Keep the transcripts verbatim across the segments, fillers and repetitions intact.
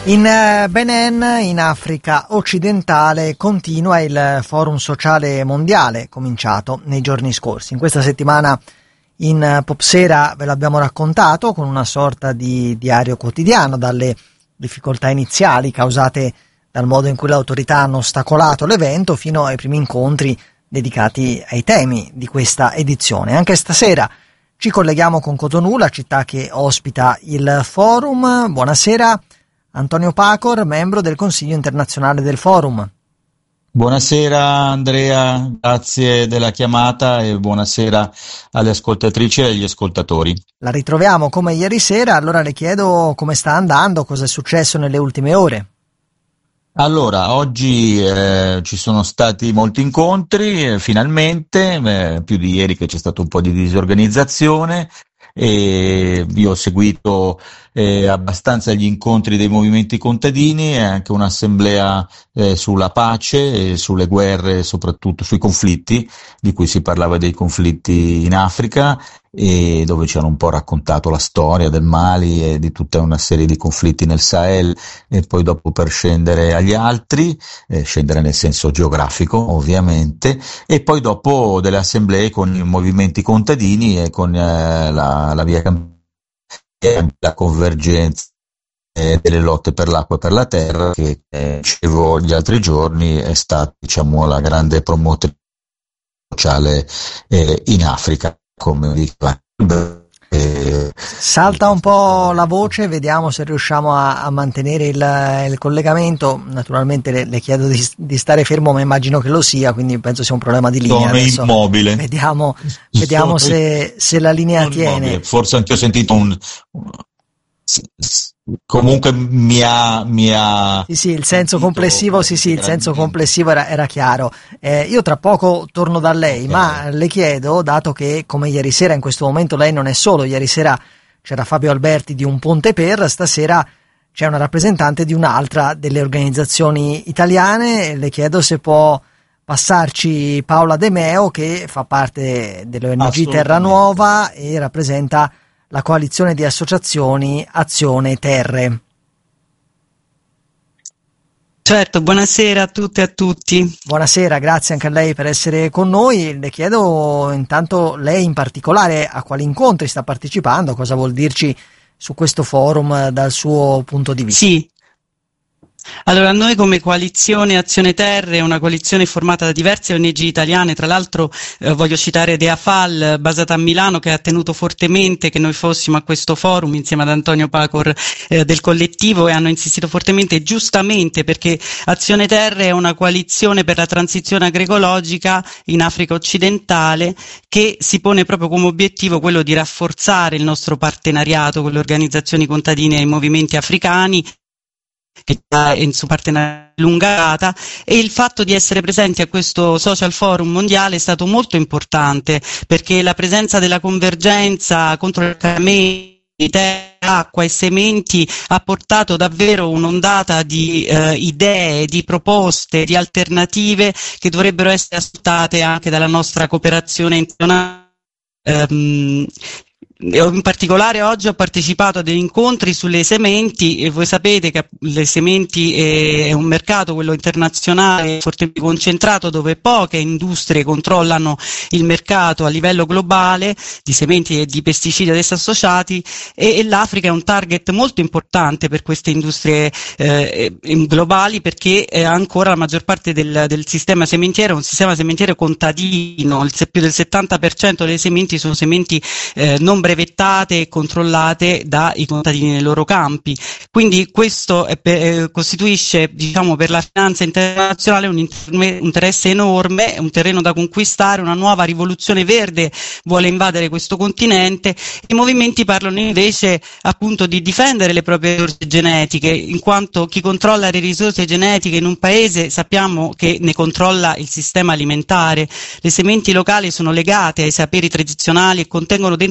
In Benin, in Africa occidentale, continua il Forum Sociale Mondiale, cominciato nei giorni scorsi. In questa settimana in Popsera ve l'abbiamo raccontato con una sorta di diario quotidiano, dalle difficoltà iniziali causate dal modo in cui le autorità hanno ostacolato l'evento fino ai primi incontri dedicati ai temi di questa edizione. Anche stasera ci colleghiamo con Cotonou, la città che ospita il forum. Buonasera Antonio Pacor, membro del Consiglio internazionale del Forum. Buonasera Andrea, grazie della chiamata e buonasera alle ascoltatrici e agli ascoltatori. La ritroviamo come ieri sera, allora le chiedo come sta andando, cosa è successo nelle ultime ore. Allora, oggi eh, ci sono stati molti incontri, eh, finalmente, eh, più di ieri che c'è stato un po' di disorganizzazione. E io ho seguito eh, abbastanza gli incontri dei movimenti contadini e anche un'assemblea eh, sulla pace e sulle guerre, soprattutto sui conflitti, di cui si parlava dei conflitti in Africa, e dove ci hanno un po' raccontato la storia del Mali e di tutta una serie di conflitti nel Sahel, e poi dopo per scendere agli altri, eh, scendere nel senso geografico ovviamente, e poi dopo delle assemblee con i movimenti contadini e con eh, la, la via Campania, la convergenza eh, delle lotte per l'acqua e per la terra, che eh, dicevo gli altri giorni è stata, diciamo, la grande promotrice sociale eh, in Africa, come diceva. Eh, Salta un po' la voce, vediamo se riusciamo a, a mantenere il, il collegamento. Naturalmente le, le chiedo di, di stare fermo, ma immagino che lo sia, quindi penso sia un problema di linea. Sono adesso immobile. Vediamo, vediamo Sono se, se la linea sono tiene. immobile. Forse anche ho sentito un... Comunque mi ha, mi ha Sì, sì, il senso complessivo, sì, sì, il senso complessivo era, era chiaro. Eh, io tra poco torno da lei, Okay. ma le chiedo, dato che come ieri sera in questo momento lei non è solo, ieri sera c'era Fabio Alberti di Un Ponte Per, stasera c'è una rappresentante di un'altra delle organizzazioni italiane, le chiedo se può passarci Paola De Meo, che fa parte dell'O N G Terra Nuova e rappresenta la coalizione di associazioni Azione Terre. Certo, buonasera a tutte e a tutti. Buonasera, grazie anche a lei per essere con noi. Le chiedo intanto lei in particolare a quali incontri sta partecipando, cosa vuol dirci su questo forum dal suo punto di vista. Sì. Allora, noi come coalizione Azione Terre, una coalizione formata da diverse O N G italiane, tra l'altro eh, voglio citare Deafal, basata a Milano, che ha tenuto fortemente che noi fossimo a questo forum insieme ad Antonio Pacor eh, del collettivo, e hanno insistito fortemente, giustamente, perché Azione Terre è una coalizione per la transizione agroecologica in Africa occidentale, che si pone proprio come obiettivo quello di rafforzare il nostro partenariato con le organizzazioni contadine e i movimenti africani, che è in su partenariato lunga data, e il fatto di essere presenti a questo social forum mondiale è stato molto importante, perché la presenza della convergenza contro il cambiamento di terra, acqua e sementi ha portato davvero un'ondata di eh, idee, di proposte, di alternative che dovrebbero essere ascoltate anche dalla nostra cooperazione internazionale. Um, In particolare oggi ho partecipato a degli incontri sulle sementi, e voi sapete che le sementi è un mercato, quello internazionale, fortemente concentrato, dove poche industrie controllano il mercato a livello globale di sementi e di pesticidi ad esse associati, e, e l'Africa è un target molto importante per queste industrie eh, globali, perché eh, ancora la maggior parte del, del sistema sementiero è un sistema sementiero contadino. Il, più del settanta per cento delle sementi sono sementi eh, non brevettate e controllate dai contadini nei loro campi. Quindi questo è per, eh, costituisce, diciamo, per la finanza internazionale un inter- interesse enorme, un terreno da conquistare. Una nuova rivoluzione verde vuole invadere questo continente. I movimenti parlano invece appunto di difendere le proprie risorse genetiche, in quanto chi controlla le risorse genetiche in un paese sappiamo che ne controlla il sistema alimentare. Le sementi locali sono legate ai saperi tradizionali e contengono dentro un mondo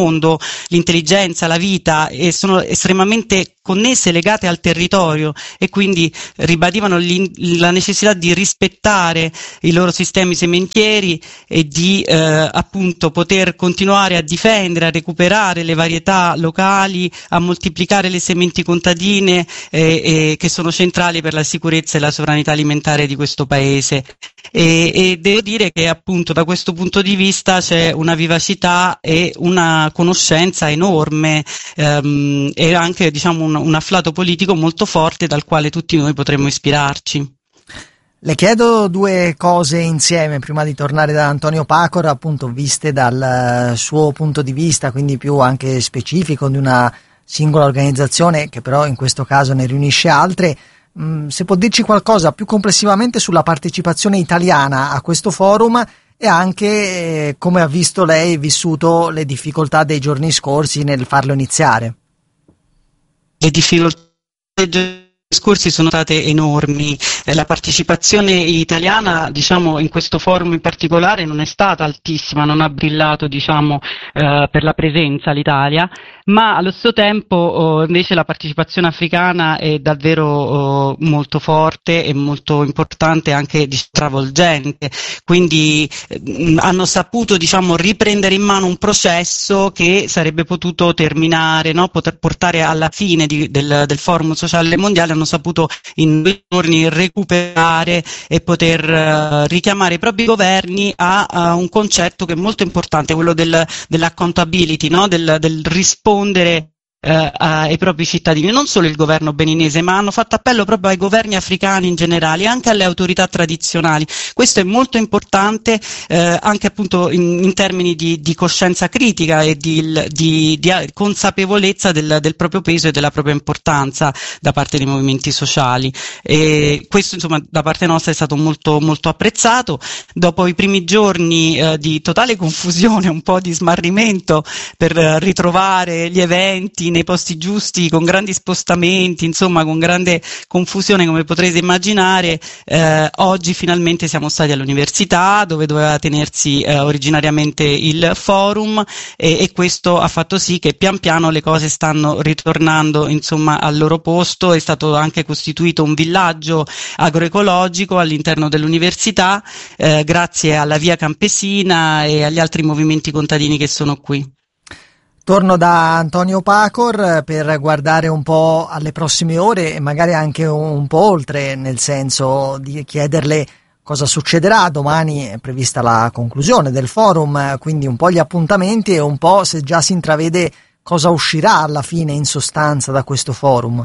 mondo, l'intelligenza, la vita, e sono estremamente connesse, legate al territorio, e quindi ribadivano la necessità di rispettare i loro sistemi sementieri e di eh, appunto poter continuare a difendere, a recuperare le varietà locali, a moltiplicare le sementi contadine eh, eh, che sono centrali per la sicurezza e la sovranità alimentare di questo paese. E, e devo dire che appunto da questo punto di vista c'è una vivacità e una conoscenza enorme ehm, e anche diciamo un, un afflato politico molto forte dal quale tutti noi potremmo ispirarci. Le chiedo due cose insieme prima di tornare da Antonio Pacor, appunto viste dal suo punto di vista, quindi più anche specifico di una singola organizzazione che però in questo caso ne riunisce altre. Se può dirci qualcosa più complessivamente sulla partecipazione italiana a questo forum e anche eh, come ha visto lei vissuto le difficoltà dei giorni scorsi nel farlo iniziare. Le difficoltà dei giorni scorsi sono state enormi. La partecipazione italiana, diciamo, in questo forum in particolare non è stata altissima, non ha brillato, diciamo, eh, per la presenza l'Italia, ma allo stesso tempo oh, invece la partecipazione africana è davvero oh, molto forte e molto importante, anche travolgente. Quindi eh, hanno saputo, diciamo, riprendere in mano un processo che sarebbe potuto terminare, no? Poter portare alla fine di, del, del Forum Sociale Mondiale. Hanno saputo in due giorni recuperare e poter uh, richiamare i propri governi a, a un concetto che è molto importante, quello del, dell'accountability, no? del, del rispondere eh, ai propri cittadini, non solo il governo beninese, ma hanno fatto appello proprio ai governi africani in generale, anche alle autorità tradizionali. Questo è molto importante eh, anche appunto in, in termini di, di coscienza critica e di, di, di consapevolezza del, del proprio peso e della propria importanza da parte dei movimenti sociali. E questo insomma da parte nostra è stato molto, molto apprezzato. Dopo i primi giorni eh, di totale confusione, un po' di smarrimento per eh, ritrovare gli eventi nei posti giusti, con grandi spostamenti, insomma con grande confusione come potrete immaginare, eh, oggi finalmente siamo stati all'università dove doveva tenersi eh, originariamente il forum e, e questo ha fatto sì che pian piano le cose stanno ritornando insomma al loro posto. È stato anche costituito un villaggio agroecologico all'interno dell'università eh, grazie alla Via Campesina e agli altri movimenti contadini che sono qui. Torno da Antonio Pacor per guardare un po' alle prossime ore e magari anche un po' oltre, nel senso di chiederle cosa succederà. Domani è prevista la conclusione del forum, quindi un po' gli appuntamenti e un po' se già si intravede cosa uscirà alla fine in sostanza da questo forum.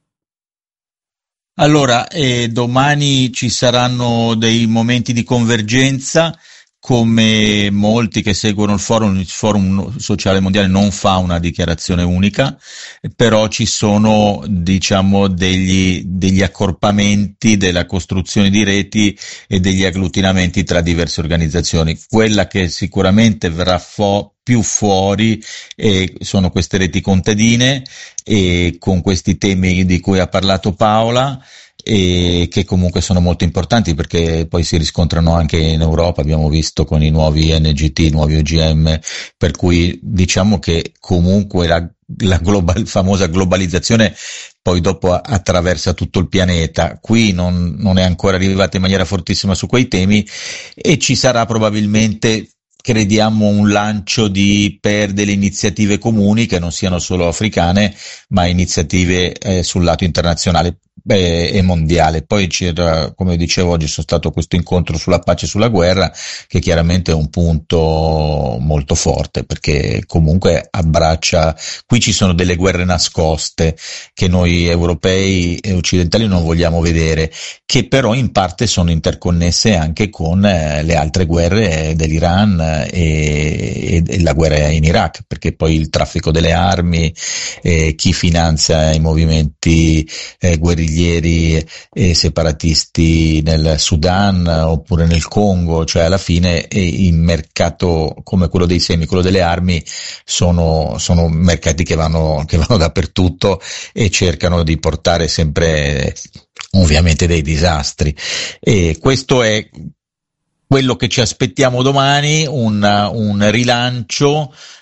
Allora, eh, domani ci saranno dei momenti di convergenza. Come molti che seguono il forum, il Forum Sociale Mondiale non fa una dichiarazione unica, però ci sono, diciamo, degli, degli accorpamenti della costruzione di reti e degli agglutinamenti tra diverse organizzazioni. Quella che sicuramente verrà fo- più fuori eh, sono queste reti contadine e con questi temi di cui ha parlato Paola, e che comunque sono molto importanti perché poi si riscontrano anche in Europa, abbiamo visto con i nuovi N G T, i nuovi O G M, per cui diciamo che comunque la, la global, famosa globalizzazione poi dopo attraversa tutto il pianeta. Qui non, non è ancora arrivata in maniera fortissima su quei temi e ci sarà probabilmente, crediamo, un lancio di, per delle iniziative comuni che non siano solo africane ma iniziative eh, sul lato internazionale eh, e mondiale. Poi c'era, come dicevo, oggi sono stato questo incontro sulla pace e sulla guerra che chiaramente è un punto molto forte perché comunque abbraccia, qui ci sono delle guerre nascoste che noi europei e occidentali non vogliamo vedere, che però in parte sono interconnesse anche con eh, le altre guerre dell'Iran e, e la guerra in Iraq, perché poi il traffico delle armi, eh, chi finanzia i movimenti eh, guerriglieri e separatisti nel Sudan oppure nel Congo, cioè alla fine eh, il mercato come quello dei semi, quello delle armi sono, sono mercati che vanno, che vanno dappertutto e cercano di portare sempre ovviamente dei disastri, e questo è quello che ci aspettiamo domani, un, un rilancio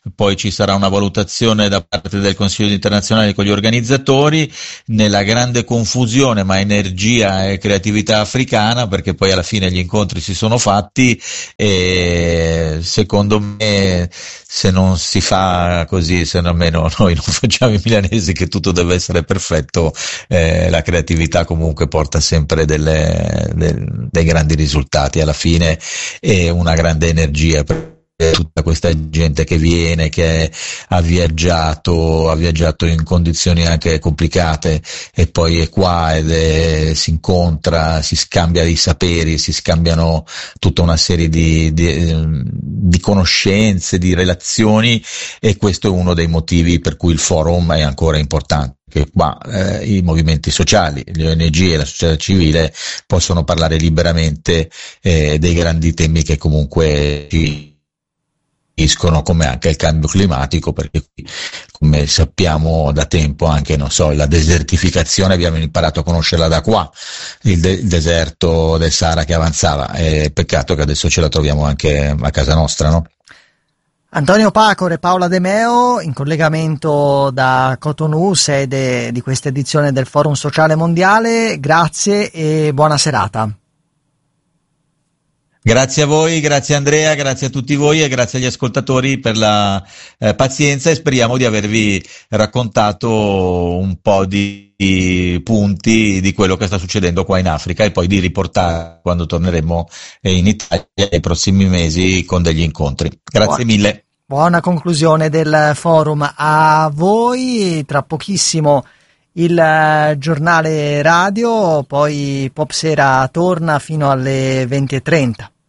poi ci sarà una valutazione da parte del Consiglio internazionale con gli organizzatori, nella grande confusione ma energia e creatività africana, perché poi alla fine gli incontri si sono fatti e secondo me se non si fa così, se almeno noi non facciamo i milanesi che tutto deve essere perfetto, eh, la creatività comunque porta sempre delle, del, dei grandi risultati alla fine e una grande energia per tutta questa gente che viene, che ha viaggiato, ha viaggiato in condizioni anche complicate e poi è qua ed è, si incontra, si scambia dei saperi, si scambiano tutta una serie di, di, di conoscenze, di relazioni e questo è uno dei motivi per cui il forum è ancora importante. Che qua eh, i movimenti sociali, le O N G e la società civile possono parlare liberamente eh, dei grandi temi che comunque ci come anche il cambio climatico, perché come sappiamo da tempo anche, non so, la desertificazione abbiamo imparato a conoscerla da qua, il, de- il deserto del Sahara che avanzava, è peccato che adesso ce la troviamo anche a casa nostra, no? Antonio Pacor e Paola De Meo in collegamento da Cotonou, sede di questa edizione del Forum Sociale Mondiale, grazie e buona serata. Grazie a voi, grazie Andrea, grazie a tutti voi e grazie agli ascoltatori per la eh, pazienza e speriamo di avervi raccontato un po' di, di punti di quello che sta succedendo qua in Africa e poi di riportare quando torneremo in Italia nei prossimi mesi con degli incontri. Grazie Buona. mille. Buona conclusione del forum a voi, tra pochissimo il giornale radio, poi Popsera torna fino alle venti e trenta.